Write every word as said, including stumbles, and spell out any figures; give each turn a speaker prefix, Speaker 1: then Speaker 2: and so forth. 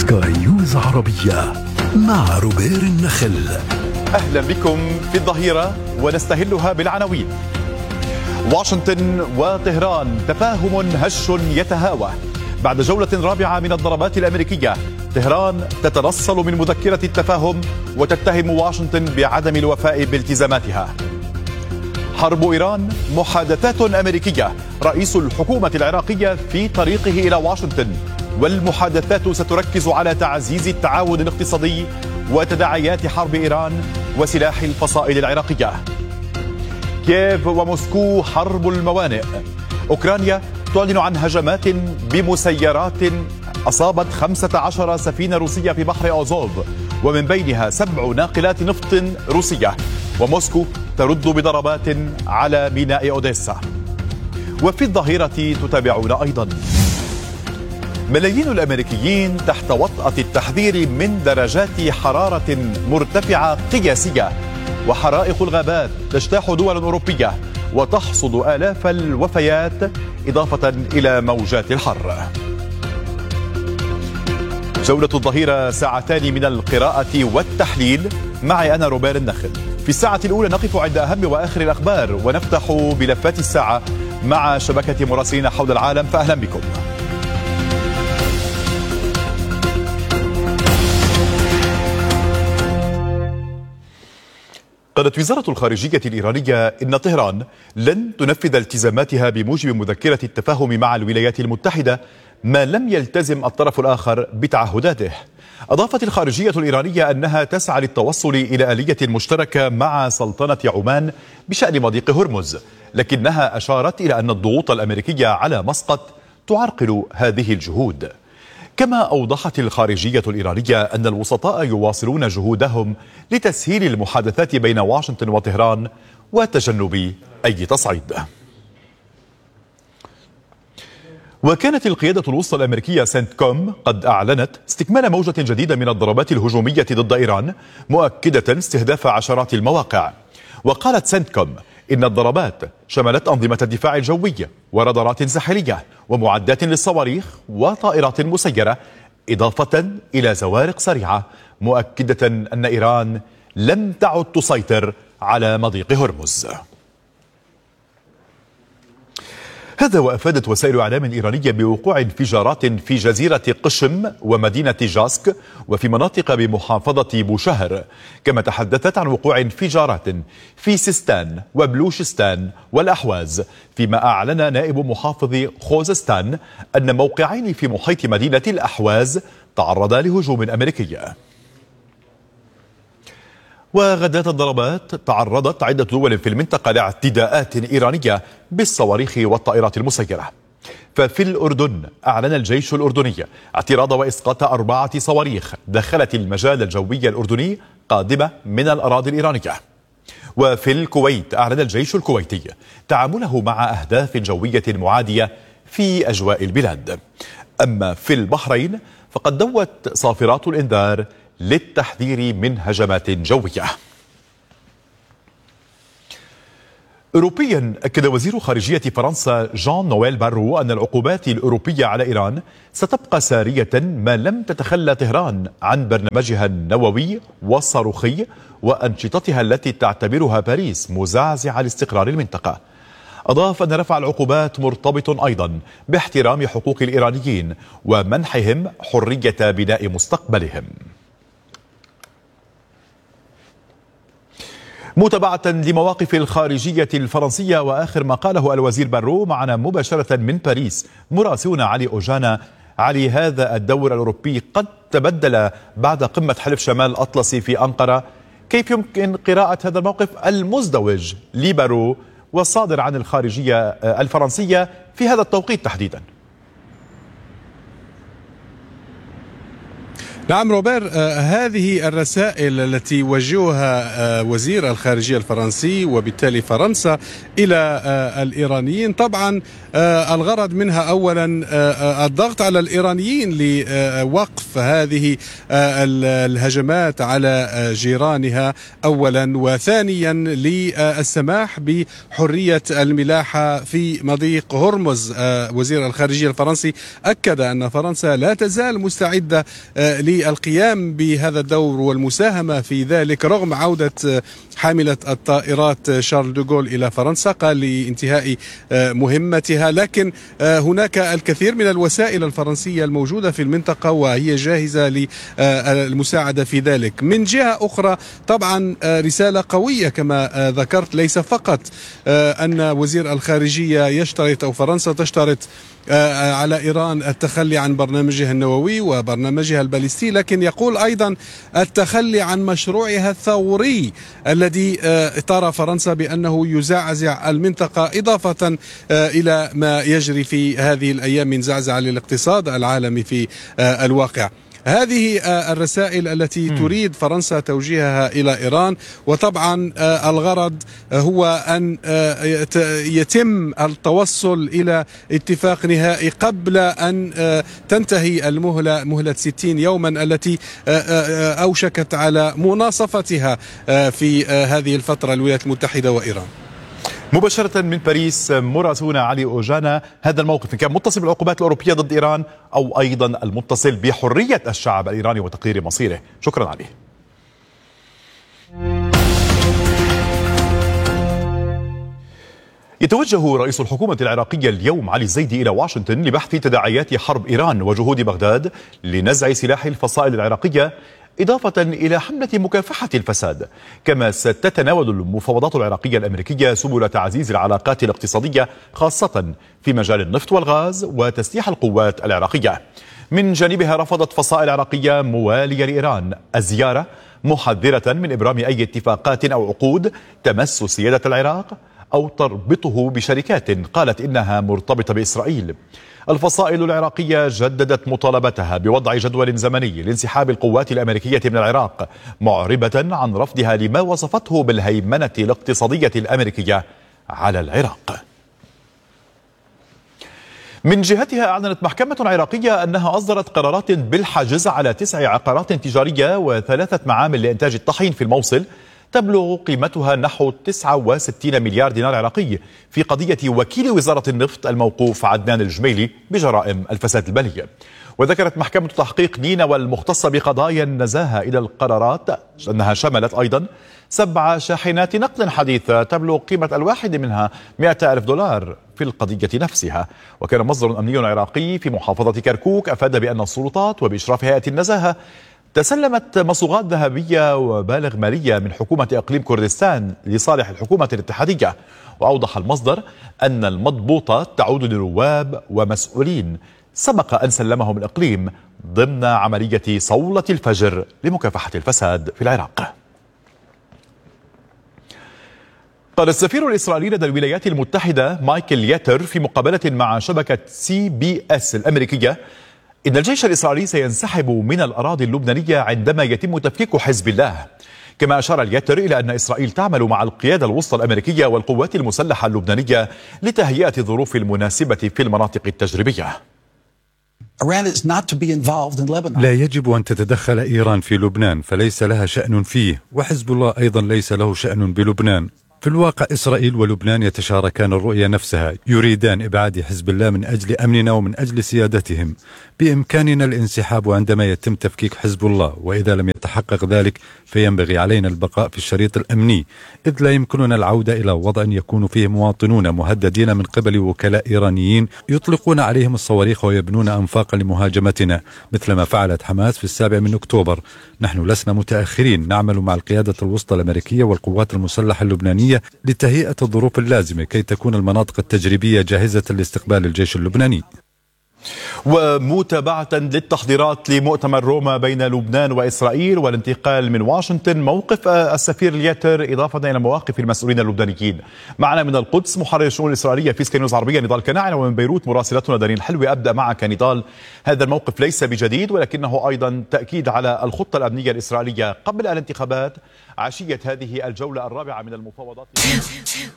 Speaker 1: سكاي نيوز عربية مع روبير النخل.
Speaker 2: أهلا بكم في الظهيرة ونستهلها بالعناوين. واشنطن وطهران تفاهم هش يتهاوى. بعد جولة رابعة من الضربات الأمريكية، طهران تتنصل من مذكرة التفاهم وتتهم واشنطن بعدم الوفاء بالتزاماتها. حرب إيران محادثات أمريكية. رئيس الحكومة العراقية في طريقه إلى واشنطن، والمحادثات ستركز على تعزيز التعاون الاقتصادي وتداعيات حرب إيران وسلاح الفصائل العراقية. كييف وموسكو حرب الموانئ. أوكرانيا تعلن عن هجمات بمسيرات أصابت خمسة عشر سفينة روسية في بحر أوزوف، ومن بينها سبع ناقلات نفط روسية. وموسكو ترد بضربات على ميناء أوديسا. وفي الظهيرة تتابعون أيضا: ملايين الأمريكيين تحت وطأة التحذير من درجات حرارة مرتفعة قياسية، وحرائق الغابات تجتاح دول أوروبية وتحصد آلاف الوفيات، إضافة إلى موجات الحر. جولة الظهيرة ساعتان من القراءة والتحليل، معي أنا روبير النخل. في الساعة الأولى نقف عند أهم وآخر الأخبار، ونفتح بلفات الساعة مع شبكة مراسلين حول العالم، فأهلا بكم. قالت وزارة الخارجية الإيرانية إن طهران لن تنفذ التزاماتها بموجب مذكرة التفاهم مع الولايات المتحدة ما لم يلتزم الطرف الآخر بتعهداته. أضافت الخارجية الإيرانية أنها تسعى للتوصل إلى آلية مشتركة مع سلطنة عمان بشأن مضيق هرمز، لكنها أشارت إلى أن الضغوط الأمريكية على مسقط تعرقل هذه الجهود. كما أوضحت الخارجية الإيرانية أن الوسطاء يواصلون جهودهم لتسهيل المحادثات بين واشنطن وطهران وتجنب أي تصعيد. وكانت القيادة الوسطى الأمريكية سنت كوم قد أعلنت استكمال موجة جديدة من الضربات الهجومية ضد إيران، مؤكدة استهداف عشرات المواقع. وقالت سنت كوم إن الضربات شملت أنظمة الدفاع الجوي ورادارات ساحلية ومعدات للصواريخ وطائرات مسيرة، إضافة إلى زوارق سريعة، مؤكدة أن إيران لم تعد تسيطر على مضيق هرمز. هذا وأفادت وسائل إعلام إيرانية بوقوع انفجارات في جزيرة قشم ومدينة جاسك وفي مناطق بمحافظة بوشهر، كما تحدثت عن وقوع انفجارات في سيستان وبلوشستان والأحواز، فيما أعلن نائب محافظ خوزستان أن موقعين في محيط مدينة الأحواز تعرضا لهجوم أمريكي. وغداة الضربات تعرضت عدة دول في المنطقة لاعتداءات إيرانية بالصواريخ والطائرات المسيرة. ففي الأردن أعلن الجيش الأردني اعتراض وإسقاط أربعة صواريخ دخلت المجال الجوي الأردني قادمة من الأراضي الإيرانية. وفي الكويت أعلن الجيش الكويتي تعامله مع أهداف جوية معادية في أجواء البلاد. أما في البحرين فقد دوت صافرات الإنذار للتحذير من هجمات جوية. أوروبيا أكد وزير خارجية فرنسا جان نويل بارو أن العقوبات الأوروبية على إيران ستبقى سارية ما لم تتخلى طهران عن برنامجها النووي والصاروخي وأنشطتها التي تعتبرها باريس مزعزعة لاستقرار المنطقة. أضاف أن رفع العقوبات مرتبط أيضا باحترام حقوق الإيرانيين ومنحهم حرية بناء مستقبلهم. متابعة لمواقف الخارجية الفرنسية وآخر ما قاله الوزير بارو، معنا مباشرة من باريس مراسلنا علي أوجانا. علي، هذا الدور الأوروبي قد تبدل بعد قمة حلف شمال الأطلسي في أنقرة، كيف يمكن قراءة هذا الموقف المزدوج لبارو والصادر عن الخارجية الفرنسية في هذا التوقيت تحديدا؟
Speaker 3: نعم روبير، آه هذه الرسائل التي وجهها آه وزير الخارجية الفرنسي وبالتالي فرنسا إلى آه الإيرانيين، طبعا آه الغرض منها أولا آه الضغط على الإيرانيين لوقف هذه آه الهجمات على آه جيرانها أولا، وثانيا للسماح بحرية الملاحة في مضيق هرمز. آه وزير الخارجية الفرنسي أكد أن فرنسا لا تزال مستعدة آه للقيام بهذا الدور والمساهمة في ذلك رغم عودة حاملة الطائرات شارل دوغول إلى فرنسا، قال لانتهاء مهمتها، لكن هناك الكثير من الوسائل الفرنسية الموجودة في المنطقة وهي جاهزة للمساعدة في ذلك. من جهة أخرى طبعا رسالة قوية كما ذكرت، ليس فقط أن وزير الخارجية يشترط أو فرنسا تشترط على إيران التخلي عن برنامجها النووي وبرنامجها الباليستي، لكن يقول أيضا التخلي عن مشروعها الثوري الذي ترى فرنسا بأنه يزعزع المنطقة، إضافة إلى ما يجري في هذه الأيام من زعزعة للاقتصاد العالمي في الواقع. هذه الرسائل التي تريد فرنسا توجيهها إلى إيران، وطبعا الغرض هو أن يتم التوصل إلى اتفاق نهائي قبل أن تنتهي المهلة مهلة ستين يوما التي أوشكت على مناصفتها في هذه الفترة الولايات المتحدة وإيران.
Speaker 2: مباشرة من باريس مراسلنا علي أوجانا، هذا الموقف إن كان متصل بالعقوبات الأوروبية ضد إيران أو أيضا المتصل بحرية الشعب الإيراني وتقرير مصيره. شكرا علي. يتوجه رئيس الحكومة العراقية اليوم علي الزيدي إلى واشنطن لبحث تداعيات حرب إيران وجهود بغداد لنزع سلاح الفصائل العراقية، إضافة إلى حملة مكافحة الفساد. كما ستتناول المفاوضات العراقية الأمريكية سبل تعزيز العلاقات الاقتصادية خاصة في مجال النفط والغاز وتسليح القوات العراقية. من جانبها رفضت فصائل عراقية موالية لإيران الزيارة، محذرة من إبرام أي اتفاقات أو عقود تمس سيادة العراق أو تربطه بشركات قالت إنها مرتبطة بإسرائيل. الفصائل العراقية جددت مطالبتها بوضع جدول زمني لانسحاب القوات الأمريكية من العراق، معربة عن رفضها لما وصفته بالهيمنة الاقتصادية الأمريكية على العراق. من جهتها أعلنت محكمة عراقية أنها أصدرت قرارات بالحجز على تسع عقارات تجارية وثلاثة معامل لإنتاج الطحين في الموصل تبلغ قيمتها نحو تسعة وستين مليار دينار عراقي في قضية وكيل وزارة النفط الموقوف عدنان الجميلي بجرائم الفساد المالي. وذكرت محكمة تحقيق نينوى المختصة بقضايا النزاهة إلى القرارات أنها شملت أيضا سبع شاحنات نقد حديثة تبلغ قيمة الواحد منها مئة ألف دولار في القضية نفسها. وكان مصدر أمني عراقي في محافظة كركوك أفاد بأن السلطات وبإشراف هيئة النزاهة تسلمت مصوغات ذهبية ومبالغ مالية من حكومة إقليم كردستان لصالح الحكومة الاتحادية. وأوضح المصدر أن المضبوطات تعود لنواب ومسؤولين سبق أن سلمهم الإقليم ضمن عملية صولة الفجر لمكافحة الفساد في العراق. قال السفير الإسرائيلي لدى الولايات المتحدة مايكل ياتر في مقابلة مع شبكة سي بي اس الأمريكية إن الجيش الإسرائيلي سينسحب من الأراضي اللبنانية عندما يتم تفكيك حزب الله. كما أشار الياتر إلى أن إسرائيل تعمل مع القيادة الوسطى الأمريكية والقوات المسلحة اللبنانية لتهيئة الظروف المناسبة في المناطق التجريبية.
Speaker 4: لا يجب أن تتدخل إيران في لبنان، فليس لها شأن فيه، وحزب الله أيضا ليس له شأن بلبنان. في الواقع إسرائيل ولبنان يتشاركان الرؤية نفسها، يريدان إبعاد حزب الله من أجل أمننا ومن أجل سيادتهم. بإمكاننا الانسحاب عندما يتم تفكيك حزب الله، وإذا لم يتحقق ذلك فينبغي علينا البقاء في الشريط الأمني، إذ لا يمكننا العودة إلى وضع يكون فيه مواطنون مهددين من قبل وكلاء إيرانيين يطلقون عليهم الصواريخ ويبنون أنفاقا لمهاجمتنا مثل ما فعلت حماس في السابع من أكتوبر. نحن لسنا متأخرين، نعمل مع القيادة الوسطى الأمريكية والقوات المسلحة اللبنانية لتهيئة الظروف اللازمة كي تكون المناطق التجريبية جاهزة لاستقبال الجيش اللبناني.
Speaker 2: ومتابعة للتحضيرات لمؤتمر روما بين لبنان وإسرائيل والانتقال من واشنطن، موقف السفير الياتر إضافة إلى مواقف المسؤولين اللبنانيين. معنا من القدس محرر الشؤون الإسرائيلية في سكاي نيوز عربية نضال كناعي، ومن بيروت مراسلتنا دارين الحلوي. أبدأ معك نضال، هذا الموقف ليس بجديد ولكنه أيضا تأكيد على الخطة الأمنية الإسرائيلية قبل الانتخابات عشية هذه الجولة الرابعة من المفاوضات.